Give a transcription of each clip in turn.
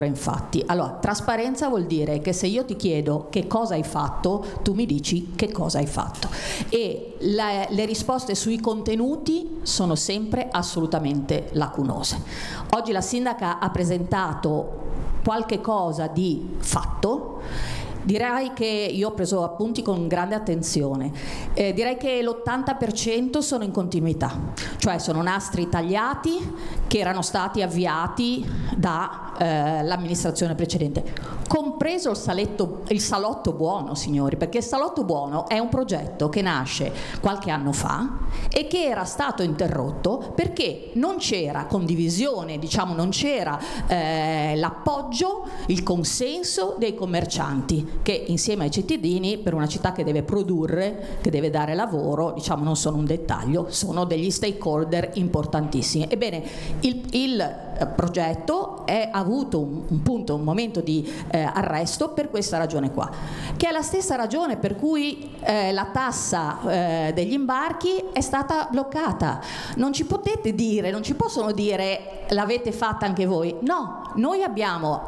Infatti, allora, trasparenza vuol dire che se io ti chiedo che cosa hai fatto, tu mi dici che cosa hai fatto, e le risposte sui contenuti sono sempre assolutamente lacunose. Oggi la sindaca ha presentato qualche cosa di fatto. Direi che io ho preso appunti con grande attenzione, direi che l'80% sono in continuità, cioè sono nastri tagliati che erano stati avviati dall'amministrazione precedente, compreso il salotto buono, signori, perché il salotto buono è un progetto che nasce qualche anno fa e che era stato interrotto perché non c'era condivisione, diciamo non c'era l'appoggio, il consenso dei commercianti, che insieme ai cittadini, per una città che deve produrre, che deve dare lavoro, diciamo non sono un dettaglio, sono degli stakeholder importantissimi. Ebbene, il progetto ha avuto un punto, un momento di arresto per questa ragione qua, che è la stessa ragione per cui la tassa degli imbarchi è stata bloccata. Non ci potete dire, non ci possono dire l'avete fatta anche voi. No, noi abbiamo,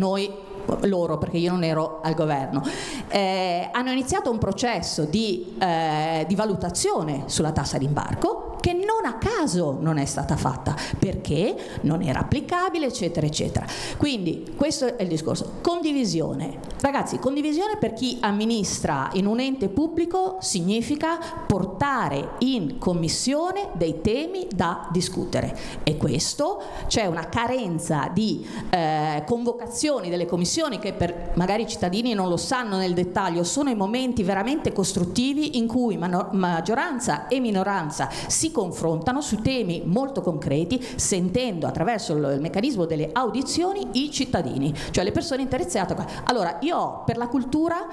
loro, perché io non ero al governo, hanno iniziato un processo di valutazione sulla tassa d'imbarco che non a caso non è stata fatta perché non era applicabile, eccetera eccetera. Quindi questo è il discorso. Condivisione, ragazzi, condivisione per chi amministra in un ente pubblico significa portare in commissione dei temi da discutere, e questo c'è una carenza di convocazioni delle commissioni che, per magari i cittadini non lo sanno nel dettaglio, sono i momenti veramente costruttivi in cui maggioranza e minoranza si confrontano su temi molto concreti, sentendo attraverso il meccanismo delle audizioni i cittadini, cioè le persone interessate. Allora, io ho per la cultura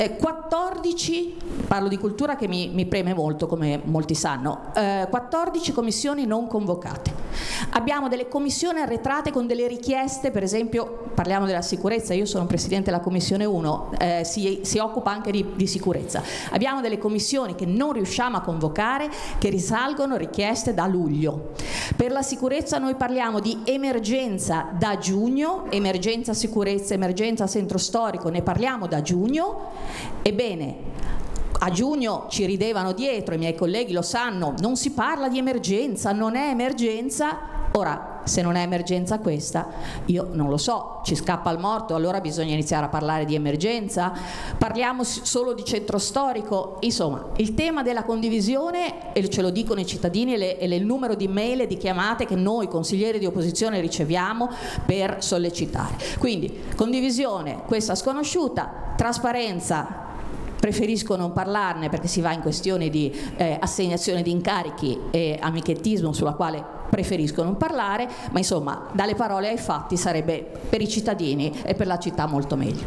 14, parlo di cultura che mi preme molto, come molti sanno, 14 commissioni non convocate. Abbiamo delle commissioni arretrate con delle richieste, per esempio parliamo della sicurezza, io sono presidente della commissione 1, si occupa anche di sicurezza. Abbiamo delle commissioni che non riusciamo a convocare, che risalgono richieste da luglio. Per la sicurezza noi parliamo di emergenza da giugno, emergenza sicurezza, emergenza centro storico, ne parliamo da giugno. Ebbene, a giugno ci ridevano dietro, i miei colleghi lo sanno, non si parla di emergenza, non è emergenza. Ora, se non è emergenza questa, io non lo so, ci scappa il morto, allora bisogna iniziare a parlare di emergenza? Parliamo solo di centro storico? Insomma, il tema della condivisione, e ce lo dicono i cittadini e il numero di mail e di chiamate che noi consiglieri di opposizione riceviamo per sollecitare. Quindi, condivisione, questa sconosciuta, trasparenza, preferisco non parlarne perché si va in questioni di assegnazione di incarichi e amichettismo sulla quale preferisco non parlare, ma insomma dalle parole ai fatti sarebbe per i cittadini e per la città molto meglio.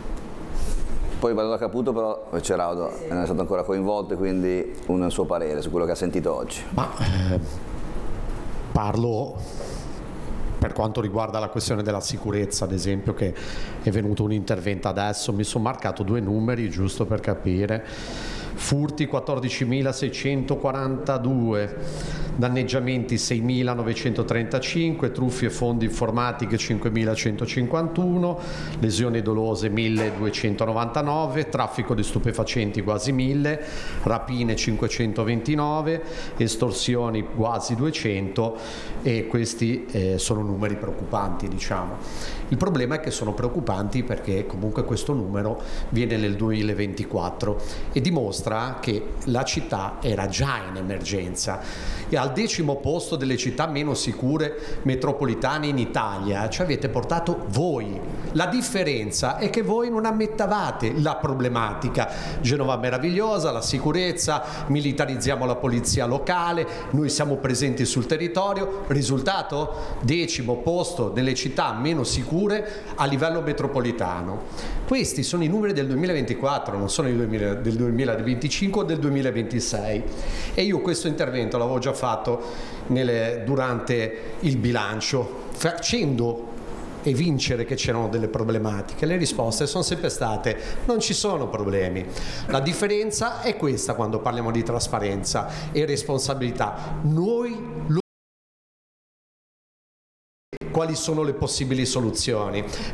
Poi vado da Caputo, però Ceraudo non è stato ancora coinvolto, e quindi un suo parere su quello che ha sentito oggi. Ma parlo per quanto riguarda la questione della sicurezza, ad esempio, che è venuto un intervento adesso, mi sono marcato due numeri giusto per capire. Furti 14.642, danneggiamenti 6.935, truffe e fondi informatiche 5.151, lesioni dolose 1.299, traffico di stupefacenti quasi 1.000, rapine 529, estorsioni quasi 200, e questi sono numeri preoccupanti, diciamo. Il problema è che sono preoccupanti perché comunque questo numero viene nel 2024 e dimostra che la città era già in emergenza. E al 10° posto delle città meno sicure metropolitane in Italia ci avete portato voi. La differenza è che voi non ammettavate la problematica. Genova meravigliosa, la sicurezza, militarizziamo la polizia locale, noi siamo presenti sul territorio. Risultato? 10° posto delle città meno sicure a livello metropolitano. Questi sono i numeri del 2024, non sono i del 2025 o del 2026. E io questo intervento l'avevo già fatto durante il bilancio, facendo evincere che c'erano delle problematiche. Le risposte sono sempre state: non ci sono problemi. La differenza è questa quando parliamo di trasparenza e responsabilità. Noi quali sono le possibili soluzioni,